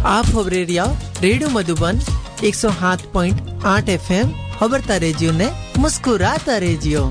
आप खबरेरिया radio Madhuban 107.8 FM खबरता रेजियो ने मुस्कुराता रेजियो।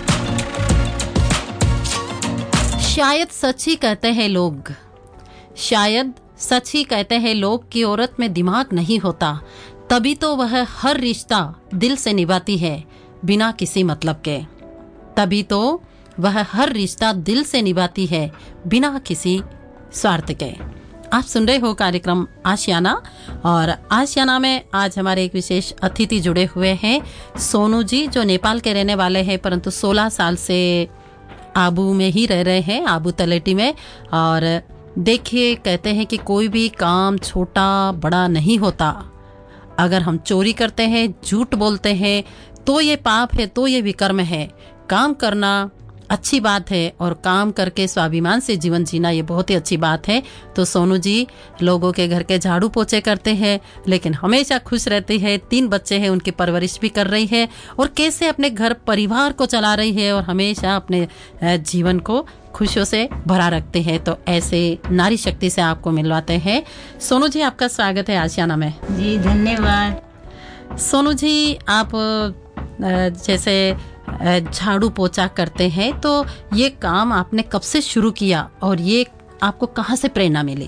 शायद सच ही कहते हैं लोग, शायद सच ही कहते हैं लोग कि औरत में दिमाग नहीं होता, तभी तो वह हर रिश्ता दिल से निभाती है बिना किसी मतलब के। तभी तो वह हर रिश्ता दिल से निभाती है बिना किसी स्वार्थ के। आप सुन रहे हो कार्यक्रम आशियाना, और आशियाना में आज हमारे एक विशेष अतिथि जुड़े हुए हैं, सोनू जी, जो नेपाल के रहने वाले हैं परंतु 16 साल से आबू में ही रह रहे हैं, आबू तलेटी में। और देखिए, कहते हैं कि कोई भी काम छोटा बड़ा नहीं होता। अगर हम चोरी करते हैं, झूठ बोलते हैं, तो ये पाप है, तो ये विकर्म है। काम करना अच्छी बात है और काम करके स्वाभिमान से जीवन जीना ये बहुत ही अच्छी बात है। तो सोनू जी लोगों के घर के झाड़ू पोछे करते हैं, लेकिन हमेशा खुश रहती है। 3 बच्चे हैं, उनकी परवरिश भी कर रही है और कैसे अपने घर परिवार को चला रही है और हमेशा अपने जीवन को खुशियों से भरा रखते हैं। तो ऐसे नारी शक्ति से आपको मिलवाते हैं। सोनू जी, आपका स्वागत है आशियाना में। जी धन्यवाद। सोनू जी, आप जैसे झाड़ू पोछा करते हैं, तो ये काम आपने कब से शुरू किया और ये आपको कहाँ से प्रेरणा मिली?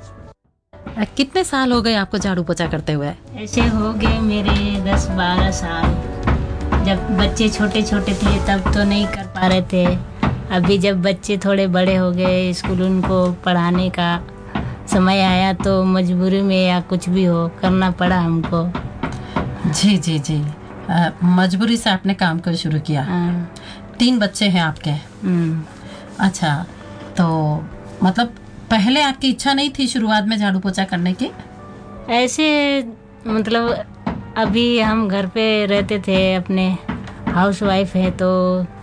कितने साल हो गए आपको झाड़ू पोछा करते हुए? ऐसे हो गए मेरे 10-12 साल। जब बच्चे छोटे छोटे थे तब तो नहीं कर पा रहे थे। अभी जब बच्चे थोड़े बड़े हो गए, स्कूल उनको पढ़ाने का समय आया, तो मजबूरी में या कुछ भी हो करना पड़ा हमको। जी जी जी, मजबूरी से आपने काम को शुरू किया। 3 बच्चे हैं आपके। अच्छा, तो मतलब पहले आपकी इच्छा नहीं थी शुरुआत में झाड़ू पोछा करने की? ऐसे मतलब अभी हम घर पे रहते थे, अपने हाउस वाइफ है, तो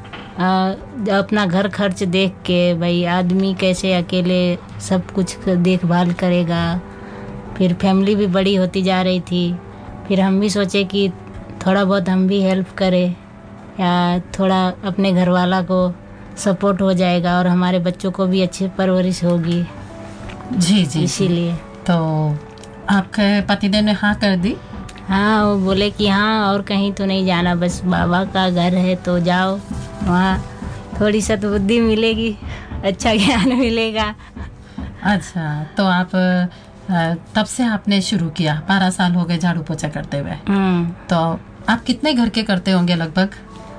अपना घर खर्च देख के भाई आदमी कैसे अकेले सब कुछ देखभाल करेगा। फिर फैमिली भी बड़ी होती जा रही थी। फिर हम भी सोचे कि थोड़ा बहुत हम भी हेल्प करें, या थोड़ा अपने घर वाला को सपोर्ट हो जाएगा और हमारे बच्चों को भी अच्छी परवरिश होगी। जी जी, इसीलिए। तो आपके पतिदेव ने हाँ कर दी? हाँ, वो बोले कि हाँ, और कहीं तो नहीं जाना, बस बाबा का घर है तो जाओ, वहाँ थोड़ी सद्बुद्धि मिलेगी, अच्छा ज्ञान मिलेगा। अच्छा, तो आप तब से आपने शुरू किया। 12 साल हो गए झाड़ू पोछा करते हुए। तो आप कितने घर के करते होंगे लगभग?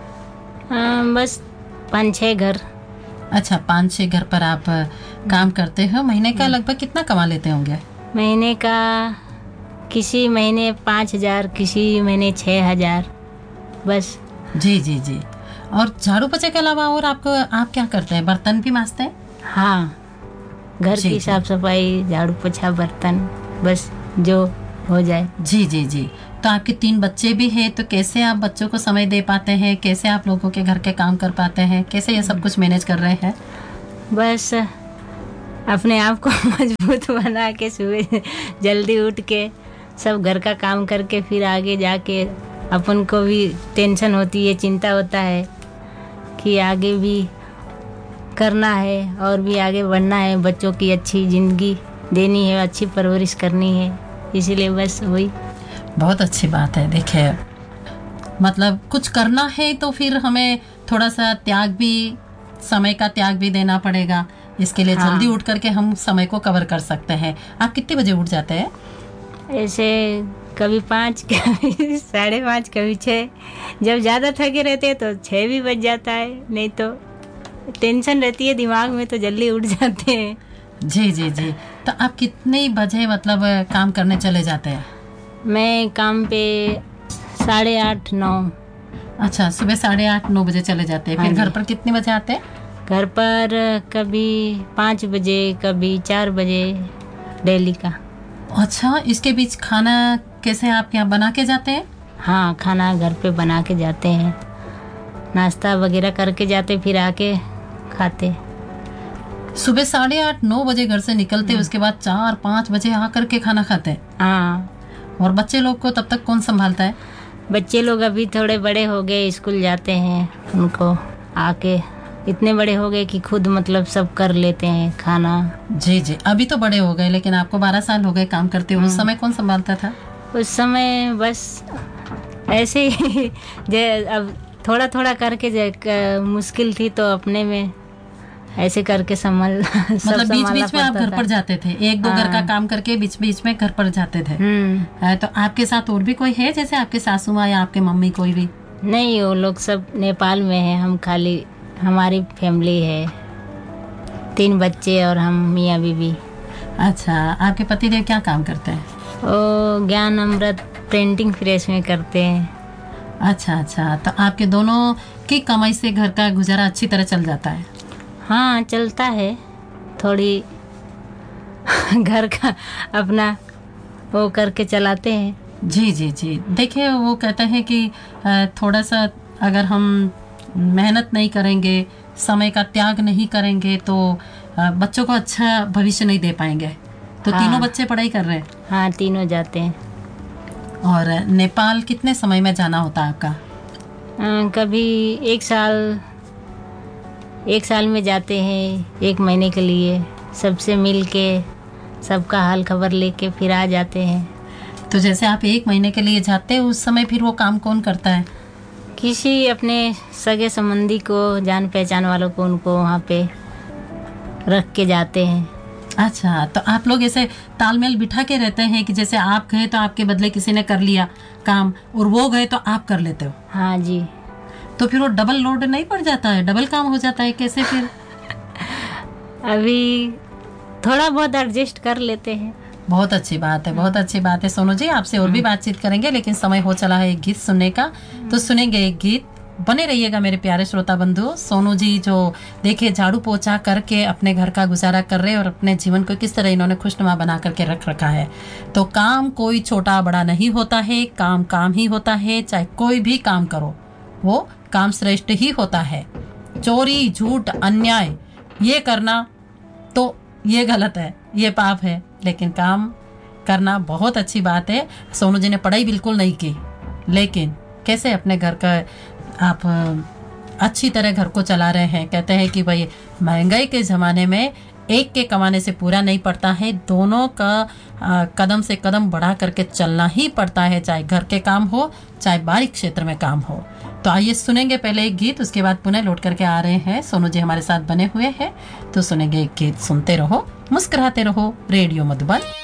बस 5-6 घर। अच्छा, 5-6 घर पर आप काम करते हो। महीने का लगभग कितना कमा लेते होंगे? महीने का किसी महीने 5,000, किसी महीने 6,000 बस। जी जी जी। और झाड़ू पोछे के अलावा और आप क्या करते हैं? बर्तन भी मांजते हैं? हाँ, घर की साफ सफाई, झाड़ू पोछा, बर्तन, बस जो हो जाए। जी जी जी। तो आपके 3 बच्चे भी हैं, तो कैसे आप बच्चों को समय दे पाते हैं? कैसे आप लोगों के घर के काम कर पाते हैं? कैसे ये सब कुछ मैनेज कर रहे हैं? बस अपने आप को मजबूत बना के सुबह जल्दी उठ के सब घर का काम करके फिर आगे जाके अपन को भी टेंशन होती है, चिंता होता है कि आगे भी करना है और भी आगे बढ़ना है, बच्चों की अच्छी ज़िंदगी देनी है, अच्छी परवरिश करनी है। इसीलिए बस वही। बहुत अच्छी बात है। देखिए, मतलब कुछ करना है तो फिर हमें थोड़ा सा त्याग भी, समय का त्याग भी देना पड़ेगा। इसके लिए जल्दी उठ करके हम समय को कवर कर सकते हैं। आप कितने बजे उठ जाते हैं? ऐसे कभी 5, कभी 5:30, कभी 6। जब ज़्यादा थके रहते हैं तो 6 भी बज जाता है, नहीं तो टेंशन रहती है दिमाग में तो जल्दी उठ जाते हैं। जी जी जी। तो आप कितने बजे मतलब काम करने चले जाते हैं? मैं काम पे 8:30-9। अच्छा, सुबह 8:30-9 बजे चले जाते हैं। फिर घर पर कितने बजे आते हैं? घर पर कभी 5 बजे, कभी 4 बजे, डेली का। अच्छा, इसके बीच खाना कैसे आप यहाँ बना के जाते हैं? हाँ, खाना घर पे बना के जाते हैं, नाश्ता वगैरह करके जाते, फिर आके खाते। सुबह 8:30-9 बजे घर से निकलते, उसके बाद 4-5 बजे आकर के खाना खाते? हाँ। और बच्चे लोग को तब तक कौन संभालता है? बच्चे लोग अभी थोड़े बड़े हो गए, स्कूल जाते हैं, उनको आके इतने बड़े हो गए कि खुद मतलब सब कर लेते हैं खाना। जी जी, अभी तो बड़े हो गए, लेकिन आपको 12 साल हो गए काम करते हुए। उस समय कौन संभालता था? उस समय बस ऐसे ही अब थोड़ा थोड़ा करके मुश्किल थी तो अपने में ऐसे करके मतलब बीच बीच में आप घर पर जाते थे, एक दो घर का काम करके बीच बीच में घर पर जाते थे। तो आपके साथ और भी कोई है, जैसे आपके सासू माँ या आपके मम्मी, कोई भी? नहीं, वो लोग सब नेपाल में है। हम खाली, हमारी फैमिली है, 3 बच्चे और हम, मियाँ बीबी। अच्छा, आपके पति देव क्या काम करते हैं? वो ज्ञान अमृत प्रिंटिंग प्रेस में करते हैं। अच्छा अच्छा, तो आपके दोनों की कमाई से घर का गुजारा अच्छी तरह चल जाता है? हाँ, चलता है थोड़ी घर का अपना वो करके चलाते हैं। जी जी जी, देखिए वो कहते हैं कि थोड़ा सा अगर हम मेहनत नहीं करेंगे, समय का त्याग नहीं करेंगे तो बच्चों को अच्छा भविष्य नहीं दे पाएंगे। तो हाँ। तीनों बच्चे पढ़ाई कर रहे हैं? हाँ, तीनों जाते हैं। और नेपाल कितने समय में जाना होता है आपका? कभी एक साल में जाते हैं, 1 महीने के लिए, सबसे मिल के सबका हाल खबर लेके फिर आ जाते हैं। तो जैसे आप 1 महीने के लिए जाते हैं, उस समय फिर वो काम कौन करता है? किसी अपने सगे संबंधी को, जान पहचान वालों को, उनको वहाँ पे रख के जाते हैं। अच्छा, तो आप लोग ऐसे तालमेल बिठा के रहते हैं कि जैसे आप गए तो आपके बदले किसी ने कर लिया काम, और वो गए तो आप कर लेते हो? हाँ जी। तो फिर वो डबल लोड नहीं पड़ जाता है, डबल काम हो जाता है, कैसे फिर? अभी थोड़ा बहुत एडजस्ट कर लेते हैं। बहुत अच्छी बात है, बहुत अच्छी बात है। सोनू जी, आपसे और भी बातचीत करेंगे, लेकिन समय हो चला है एक गीत सुनने का, तो सुनेंगे एक गीत। बने रहिएगा मेरे प्यारे श्रोता बंधु। सोनू जी जो देखे झाड़ू पोछा करके अपने घर का गुजारा कर रहे हैं और अपने जीवन को किस तरह इन्होंने खुशनुमा बना करके रख रखा है। तो काम कोई छोटा बड़ा नहीं होता है, काम काम ही होता है। चाहे कोई भी काम करो, वो काम श्रेष्ठ ही होता है। चोरी, झूठ, अन्याय ये करना तो ये गलत है, ये पाप है, लेकिन काम करना बहुत अच्छी बात है। सोनू जी ने पढ़ाई बिल्कुल नहीं की, लेकिन कैसे अपने घर का आप अच्छी तरह घर को चला रहे हैं। कहते हैं कि भाई महंगाई के ज़माने में एक के कमाने से पूरा नहीं पड़ता है, दोनों का कदम से कदम बढ़ा करके चलना ही पड़ता है, चाहे घर के काम हो चाहे बाहरी क्षेत्र में काम हो। तो आइए सुनेंगे पहले एक गीत, उसके बाद पुनः लौट करके आ रहे हैं। सोनू जी हमारे साथ बने हुए हैं, तो सुनेंगे एक गीत। सुनते रहो, मुस्कुराते रहो, रेडियो मधुबन।